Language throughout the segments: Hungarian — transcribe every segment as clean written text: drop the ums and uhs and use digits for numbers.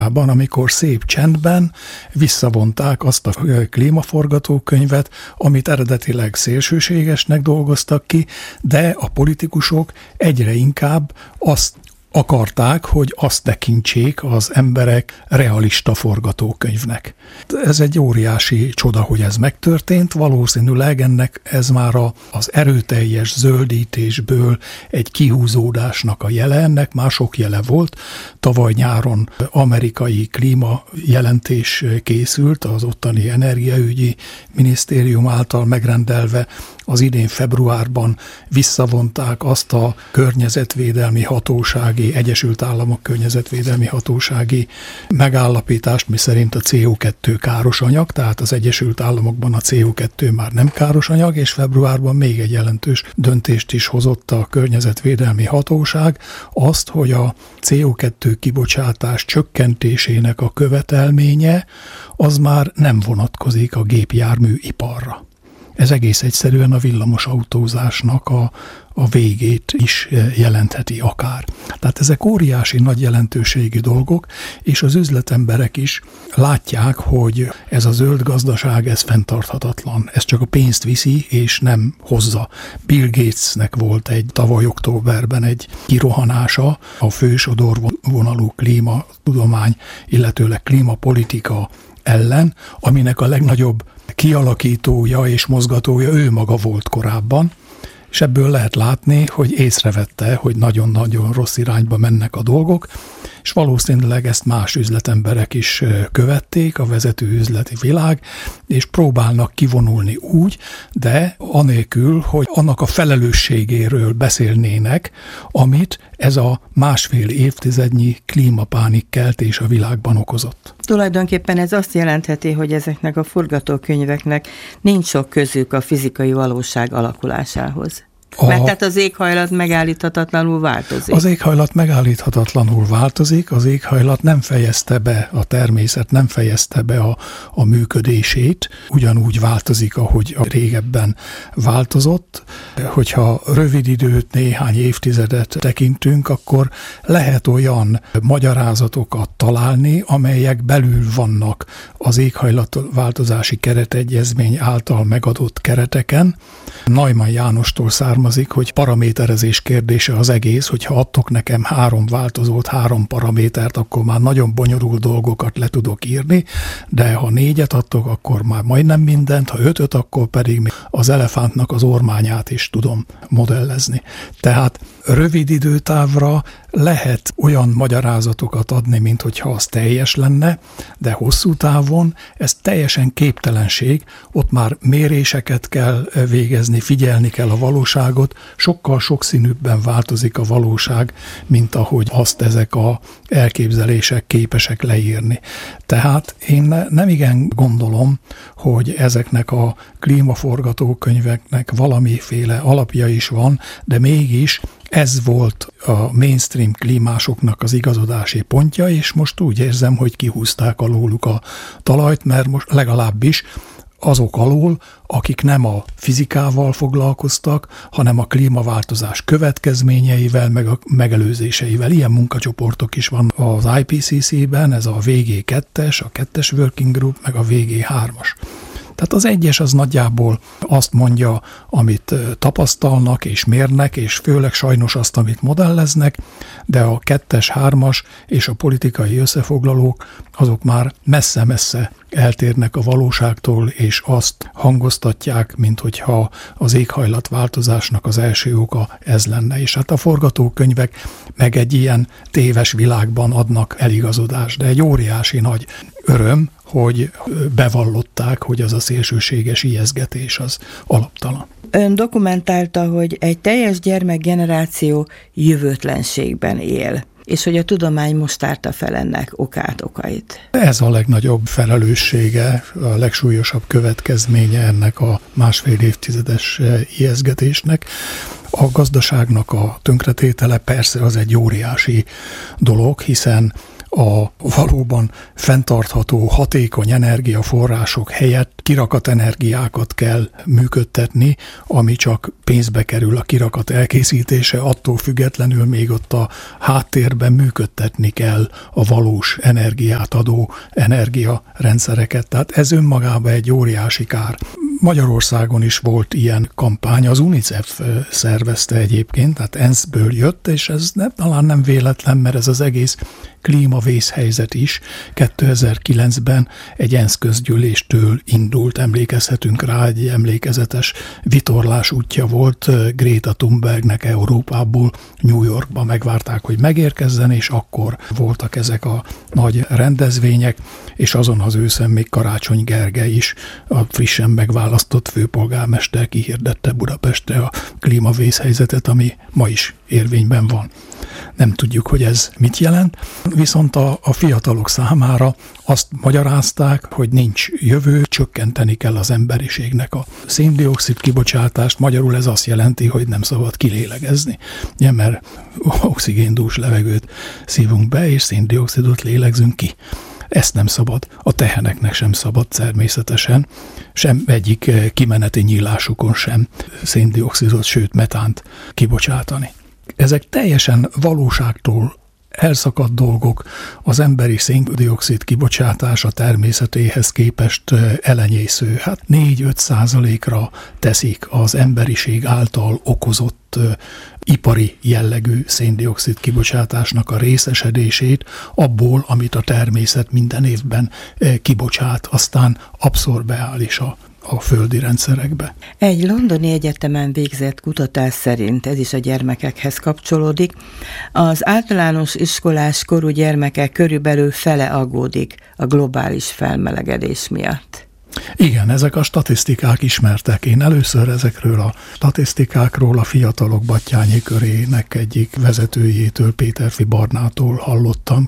amikor szép csendben visszavonták azt a klímaforgatókönyvet, amit eredetileg szélsőségesnek dolgoztak ki, de a politikusok egyre inkább azt akarták, hogy azt tekintsék az emberek realista forgatókönyvnek. Ez egy óriási csoda, hogy ez megtörtént. Valószínűleg ennek ez már az erőteljes zöldítésből egy kihúzódásnak a jele, ennek már sok jele volt. Tavaly nyáron amerikai klímajelentés készült, az ottani energiaügyi minisztérium által megrendelve. Az idén februárban visszavonták azt a környezetvédelmi hatósági, Egyesült Államok környezetvédelmi hatósági megállapítást, miszerint a CO2 káros anyag, tehát az Egyesült Államokban a CO2 már nem káros anyag, és februárban még egy jelentős döntést is hozott a környezetvédelmi hatóság, azt, hogy a CO2 kibocsátás csökkentésének a követelménye az már nem vonatkozik a gépjárműiparra. Ez egész egyszerűen a villamos autózásnak a végét is jelentheti akár. Tehát ezek óriási nagy jelentőségű dolgok, és az üzletemberek is látják, hogy ez a zöld gazdaság, ez fenntarthatatlan. Ez csak a pénzt viszi, és nem hozza. Bill Gatesnek volt tavaly októberben egy kirohanása a fősodorvonalú klímatudomány, illetőleg klímapolitika ellen, aminek a legnagyobb kialakítója és mozgatója ő maga volt korábban, és ebből lehet látni, hogy észrevette, hogy nagyon-nagyon rossz irányba mennek a dolgok, és valószínűleg ezt más üzletemberek is követték, a vezető üzleti világ, és próbálnak kivonulni úgy, de anélkül, hogy annak a felelősségéről beszélnének, amit ez a másfél évtizednyi klímapánik keltés a világban okozott. Tulajdonképpen ez azt jelentheti, hogy ezeknek a forgatókönyveknek nincs sok közük a fizikai valóság alakulásához. Mert tehát az éghajlat megállíthatatlanul változik. Az éghajlat megállíthatatlanul változik, az éghajlat nem fejezte be, a természet nem fejezte be a működését, ugyanúgy változik, ahogy régebben változott. Hogyha rövid időt, néhány évtizedet tekintünk, akkor lehet olyan magyarázatokat találni, amelyek belül vannak az éghajlatváltozási keretegyezmény által megadott kereteken. Neumann Jánostól származik, hogy paraméterezés kérdése az egész, hogyha adtok nekem 3 változót, 3 paramétert, akkor már nagyon bonyolult dolgokat le tudok írni, de ha 4-et adtok, akkor már majdnem mindent, ha 5-öt, akkor pedig még az elefántnak az ormányát is tudom modellezni. Tehát rövid időtávra lehet olyan magyarázatokat adni, mint hogyha az teljes lenne, de hosszú távon ez teljesen képtelenség, ott már méréseket kell végezni, figyelni kell a valóságot, sokkal sokszínűbben változik a valóság, mint ahogy azt ezek a elképzelések képesek leírni. Tehát én nem igen gondolom, hogy ezeknek a klímaforgatókönyveknek valamiféle alapja is van, de mégis ez volt a mainstream klímásoknak az igazodási pontja, és most úgy érzem, hogy kihúzták alóluk a talajt, mert most legalábbis azok alól, akik nem a fizikával foglalkoztak, hanem a klímaváltozás következményeivel, meg a megelőzéseivel. Ilyen munkacsoportok is van az IPCC-ben, ez a VG2-es, a 2-es Working Group, meg a VG3-as. Tehát az 1-es az nagyjából azt mondja, amit tapasztalnak és mérnek, és főleg sajnos azt, amit modelleznek, de a 2-es, 3-as és a politikai összefoglalók azok már messze-messze eltérnek a valóságtól, és azt hangoztatják, mint hogyha az éghajlatváltozásnak az első oka ez lenne. És hát a forgatókönyvek meg egy ilyen téves világban adnak eligazodást, de egy óriási nagy öröm, hogy bevallották, hogy az a szélsőséges ijesztgetés az alaptalan. Ön dokumentálta, hogy egy teljes gyermekgeneráció jövőtlenségben él, és hogy a tudomány most tárta fel ennek okait. Ez a legnagyobb felelőssége, a legsúlyosabb következménye ennek a másfél évtizedes ijesztgetésnek. A gazdaságnak a tönkretétele persze az egy óriási dolog, hiszen a valóban fenntartható, hatékony energiaforrások helyett kirakatenergiákat kell működtetni, ami csak pénzbe kerül a kirakat elkészítése, attól függetlenül még ott a háttérben működtetni kell a valós energiát adó energiarendszereket. Tehát ez önmagában egy óriási kár. Magyarországon is volt ilyen kampány, az UNICEF szervezte egyébként, tehát ENSZ-ből jött, és ez talán nem véletlen, mert ez az egész klímavészhelyzet is 2009-ben egy ENSZ közgyűléstől indult, emlékezhetünk rá, egy emlékezetes vitorlás útja volt Greta Thunbergnek Európából New Yorkba, megvárták, hogy megérkezzen, és akkor voltak ezek a nagy rendezvények, és azon az őszen még Karácsony Gergely is, a frissen megválasztott főpolgármester kihirdette Budapestre a klímavészhelyzetet, ami ma is érvényben van. Nem tudjuk, hogy ez mit jelent, viszont a fiatalok számára azt magyarázták, hogy nincs jövő, csökkenteni kell az emberiségnek a szén-dioxid kibocsátást, magyarul ez azt jelenti, hogy nem szabad kilélegezni, ugye, mert oxigéndús levegőt szívunk be, és szén-dioxidot lélegzünk ki. Ezt nem szabad, a teheneknek sem szabad természetesen, sem egyik kimeneti nyílásukon sem szén-dioxidot, sőt metánt kibocsátani. Ezek teljesen valóságtól elszakadt dolgok, az emberi szén-dioxid kibocsátása természetéhez képest elenyésző. Hát 4-5%-ra teszik az emberiség által okozott ipari jellegű szén-dioxid kibocsátásnak a részesedését abból, amit a természet minden évben kibocsát, aztán abszorbál is a földi rendszerekbe. Egy londoni egyetemen végzett kutatás szerint, ez is a gyermekekhez kapcsolódik, az általános iskolás korú gyermekek körülbelül fele aggódik a globális felmelegedés miatt. Igen, ezek a statisztikák ismertek. Én először ezekről a statisztikákról a Fiatalok Batthyány Körének egyik vezetőjétől, Péterfi Barnától hallottam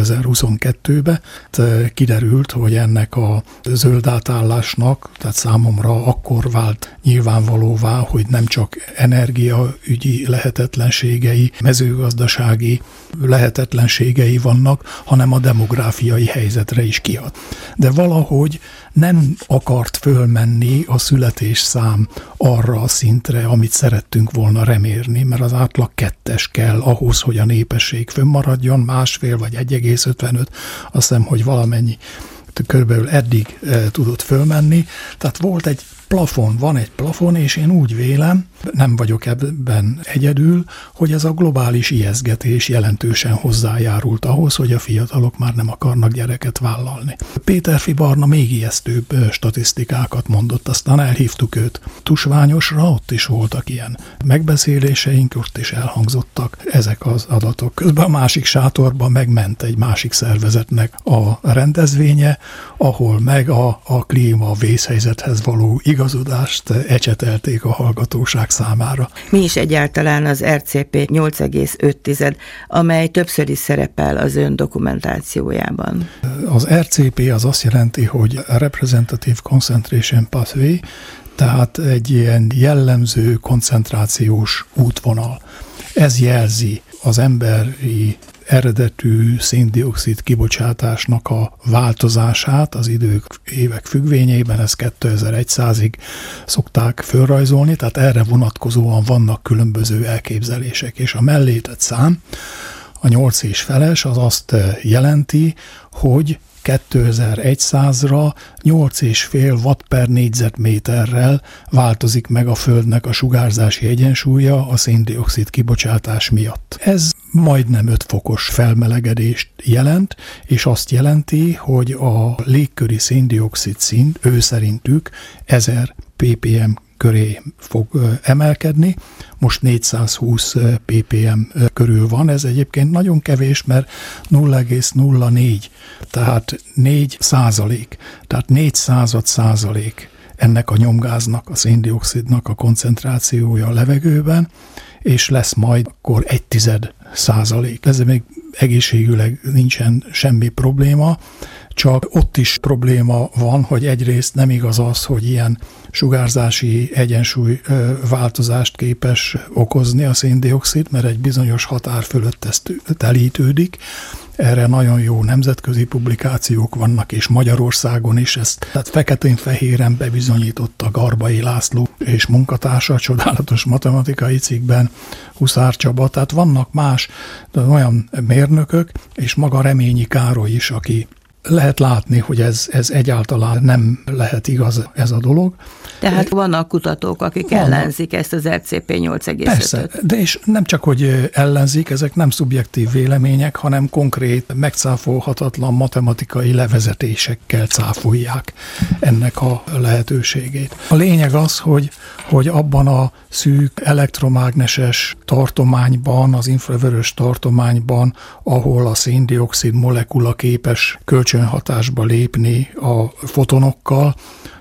2022-ben. Kiderült, hogy ennek a zöld átállásnak, tehát számomra akkor vált nyilvánvalóvá, hogy nem csak energiaügyi lehetetlenségei, mezőgazdasági lehetetlenségei vannak, hanem a demográfiai helyzetre is kihat. De valahogy nem akart fölmenni a születésszám arra a szintre, amit szerettünk volna remérni, mert az átlag 2 kell ahhoz, hogy a népesség fönnmaradjon, 1,5 vagy 1,55, azt hiszem, hogy valamennyi körülbelül eddig tudott fölmenni. Tehát volt egy plafon, van egy plafon, és én úgy vélem, nem vagyok ebben egyedül, hogy ez a globális ijesztgetés jelentősen hozzájárult ahhoz, hogy a fiatalok már nem akarnak gyereket vállalni. Péterfi Barna még ijesztőbb statisztikákat mondott, aztán elhívtuk őt Tusványosra, ott is voltak ilyen megbeszéléseink, ott is elhangzottak ezek az adatok. Közben a másik sátorban megment egy másik szervezetnek a rendezvénye, ahol meg a klíma vészhelyzethez való igazodást ecsetelték a hallgatóság számára. Mi is egyáltalán az RCP 8,5, amely többször is szerepel az ön dokumentációjában? Az RCP az azt jelenti, hogy Representative Concentration Pathway, tehát egy ilyen jellemző koncentrációs útvonal. Ez jelzi az emberi eredetű szén-dioxid kibocsátásnak a változását az évek függvényében, ezt 2100-ig szokták fölrajzolni, tehát erre vonatkozóan vannak különböző elképzelések, és a mellétett szám, a 8,5 az azt jelenti, hogy 2100-ra 8,5 watt per négyzetméterrel változik meg a Földnek a sugárzási egyensúlya a szén-dioxid kibocsátás miatt. Ez majdnem 5 fokos felmelegedést jelent, és azt jelenti, hogy a légköri szén-dioxid szint ő szerintük 1000 ppm köré fog emelkedni. Most 420 ppm körül van, ez egyébként nagyon kevés, mert 0,04, tehát 4%, tehát 400% ennek a nyomgáznak, a szén-dioxidnak a koncentrációja a levegőben, és lesz majd akkor 0,1%. Ez még egészségüleg nincsen semmi probléma, csak ott is probléma van, hogy egyrészt nem igaz az, hogy ilyen sugárzási egyensúly változást képes okozni a szén-dioxid, mert egy bizonyos határ fölött ez telítődik. Erre nagyon jó nemzetközi publikációk vannak, és Magyarországon is ezt, tehát feketén-fehéren bebizonyította Garbai László és munkatársa a csodálatos matematikai cikkben, Huszár Csaba, tehát vannak más olyan mérnökök, és maga Reményi Károly is, aki lehet látni, hogy ez egyáltalán nem lehet igaz ez a dolog. Tehát vannak kutatók, akik ellenzik ezt az RCP8,5-öt. Persze, de és nem csak, hogy ellenzik, ezek nem szubjektív vélemények, hanem konkrét, megcáfolhatatlan matematikai levezetésekkel cáfolják ennek a lehetőségét. A lényeg az, hogy abban a szűk elektromágneses tartományban, az infravörös tartományban, ahol a szén-dioxid molekula képes kölcsönhatásba lépni a fotonokkal,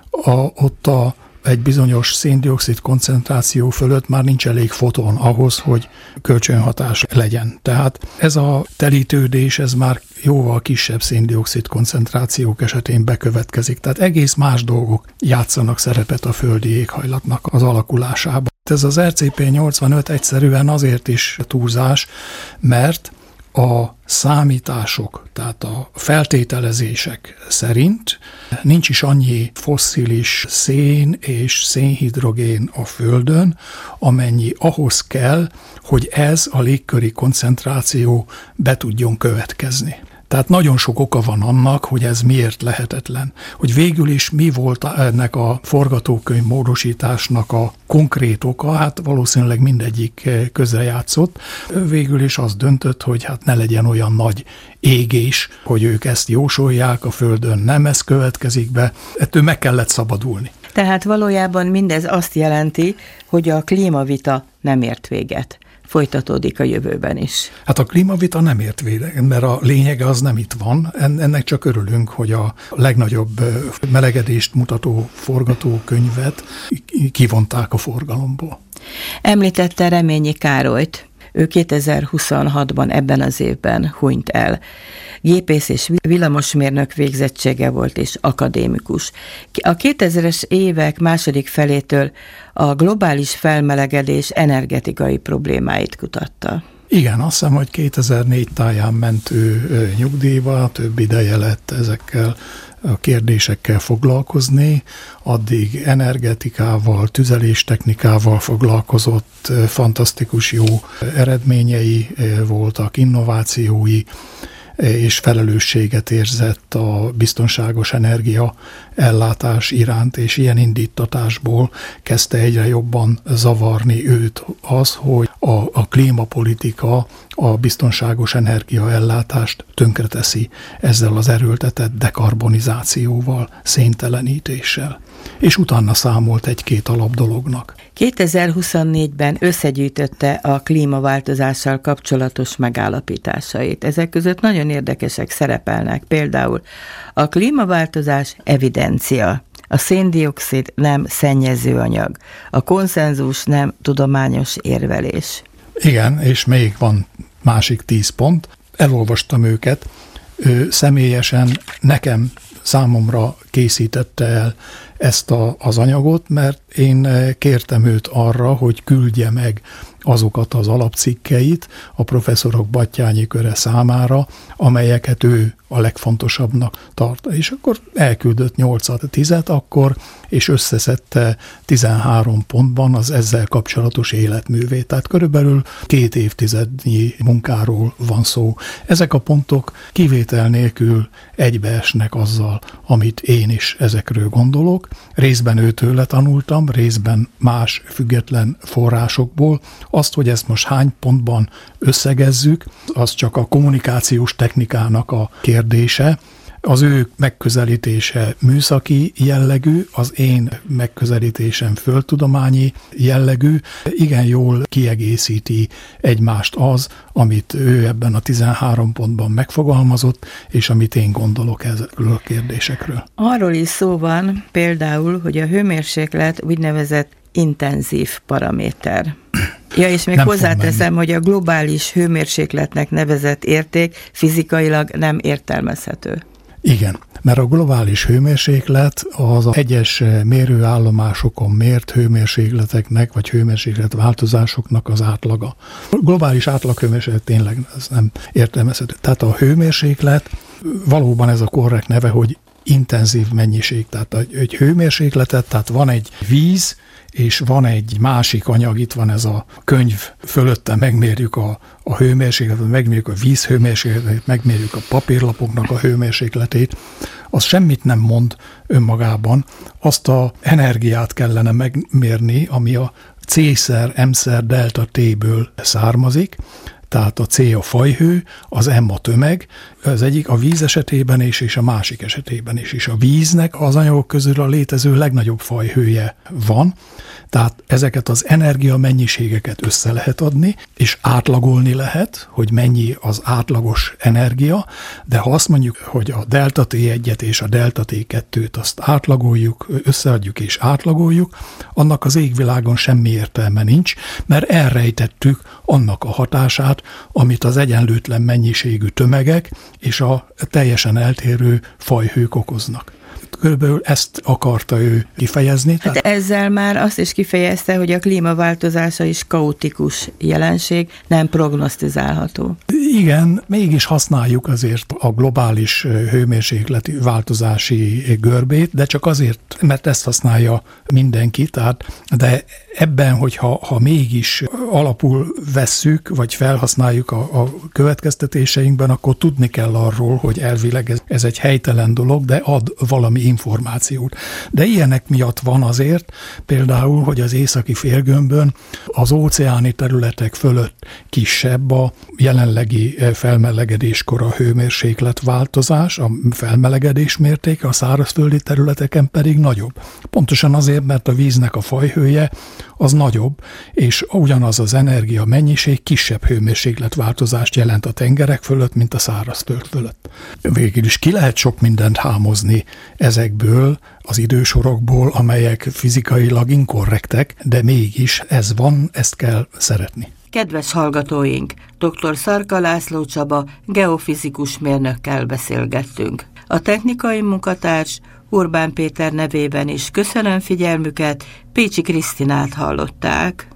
ott egy bizonyos szén-dioxid koncentráció fölött már nincs elég foton ahhoz, hogy kölcsönhatás legyen. Tehát ez a telítődés, ez már jóval kisebb szén-dioxid koncentrációk esetén bekövetkezik. Tehát egész más dolgok játszanak szerepet a földi éghajlatnak az alakulásában. Ez az RCP85 egyszerűen azért is túlzás, mert a számítások, tehát a feltételezések szerint nincs is annyi fosszilis szén és szénhidrogén a Földön, amennyi ahhoz kell, hogy ez a légköri koncentráció be tudjon következni. Tehát nagyon sok oka van annak, hogy ez miért lehetetlen. Hogy végül is mi volt ennek a forgatókönyv módosításnak a konkrét oka, hát valószínűleg mindegyik közrejátszott. Végül is az döntött, hogy hát ne legyen olyan nagy égés, hogy ők ezt jósolják, a Földön nem ez következik be, ettől meg kellett szabadulni. Tehát valójában mindez azt jelenti, hogy a klímavita nem ért véget. Folytatódik a jövőben is. Hát a klímavita nem ért véget, mert a lényege az nem itt van. Ennek csak örülünk, hogy a legnagyobb melegedést mutató forgatókönyvet kivonták a forgalomból. Említette Reményi Károlyt. Ő 2026-ban ebben az évben hunyt el. Gépész és villamosmérnök végzettsége volt és akadémikus. A 2000-es évek második felétől a globális felmelegedés energetikai problémáit kutatta. Igen, azt hiszem, hogy 2004 táján ment ő nyugdíjba, több ideje lett ezekkel a kérdésekkel foglalkozni, addig energetikával, tüzeléstechnikával foglalkozott, fantasztikus jó eredményei voltak, innovációi, és felelősséget érzett a biztonságos energia ellátás iránt, és ilyen indítatásból kezdte egyre jobban zavarni őt az, hogy a klímapolitika a biztonságos energiaellátást tönkreteszi ezzel az erőltetett dekarbonizációval, széntelenítéssel. És utána számolt egy-két alapdolognak. 2024-ben összegyűjtötte a klímaváltozással kapcsolatos megállapításait. Ezek között nagyon érdekesek szerepelnek, például a klímaváltozás evidencia, a szén-dioxid nem szennyező anyag, a konszenzus nem tudományos érvelés. Igen, és még van másik 10 pont. Elolvastam őket, ő személyesen számomra készítette el ezt az anyagot, mert én kértem őt arra, hogy küldje meg azokat az alapcikkeit a professzorok Batthyány köre számára, amelyeket ő a legfontosabbnak tart. És akkor elküldött 8-10 akkor, és összeszedte 13 pontban az ezzel kapcsolatos életművét. Tehát körülbelül 2 évtizednyi munkáról van szó. Ezek a pontok kivétel nélkül egybeesnek azzal, amit én is ezekről gondolok. Részben őtőle tanultam, részben más független forrásokból. Azt, hogy ezt most hány pontban összegezzük, az csak a kommunikációs technikának a kérdése. Az ő megközelítése műszaki jellegű, az én megközelítésem földtudományi jellegű. Igen jól kiegészíti egymást az, amit ő ebben a 13 pontban megfogalmazott, és amit én gondolok ezekről a kérdésekről. Arról is szó van például, hogy a hőmérséklet úgynevezett intenzív paraméter. Ja, és még hozzáteszem, hogy a globális hőmérsékletnek nevezett érték fizikailag nem értelmezhető. Igen, mert a globális hőmérséklet az egyes mérőállomásokon mért hőmérsékleteknek, vagy hőmérsékletváltozásoknak az átlaga. A globális átlaghőmérséklet tényleg ez nem értelmezhető. Tehát a hőmérséklet valóban ez a korrekt neve, hogy intenzív mennyiség. Tehát egy hőmérsékletet, tehát van egy víz, és van egy másik anyag, itt van ez a könyv fölötte, megmérjük a hőmérsékletet, megmérjük a víz hőmérsékletét, megmérjük a papírlapoknak a hőmérsékletét, az semmit nem mond önmagában. Azt az energiát kellene megmérni, ami a C-szer M-szer delta T-ből származik, tehát a C a fajhő, az M a tömeg, az egyik a víz esetében is, és a másik esetében is. És a víznek az anyagok közül a létező legnagyobb fajhője van, tehát ezeket az energiamennyiségeket össze lehet adni, és átlagolni lehet, hogy mennyi az átlagos energia, de ha azt mondjuk, hogy a delta T1-et és a delta T2-t azt átlagoljuk, összeadjuk és átlagoljuk, annak az égvilágon semmi értelme nincs, mert elrejtettük annak a hatását, amit az egyenlőtlen mennyiségű tömegek és a teljesen eltérő fajhők okoznak. Körülbelül ezt akarta ő kifejezni. Hát ezzel már azt is kifejezte, hogy a klímaváltozása is kaotikus jelenség, nem prognosztizálható. Igen, mégis használjuk azért a globális hőmérsékleti változási görbét, de csak azért, mert ezt használja mindenki, de ebben, hogyha mégis alapul vesszük, vagy felhasználjuk a következtetéseinkben, akkor tudni kell arról, hogy elvileg ez egy helytelen dolog, de ad valami információt. De ilyenek miatt van azért, például, hogy az északi félgömbön az óceáni területek fölött kisebb a jelenlegi felmelegedéskor a hőmérséklet változás, a felmelegedés mértéke, a szárazföldi területeken pedig nagyobb. Pontosan azért, mert a víznek a fajhője az nagyobb, és ugyanaz az energia mennyiség kisebb hőmérsékletváltozást jelent a tengerek fölött, mint a szárazföld fölött. Végül is ki lehet sok mindent hámozni ezekből az idősorokból, amelyek fizikailag inkorrektek, de mégis ez van, ezt kell szeretni. Kedves hallgatóink, dr. Szarka László Csaba geofizikus mérnökkel beszélgettünk. A technikai munkatárs Urbán Péter nevében is köszönöm figyelmüket, Pécsi Krisztinát hallották.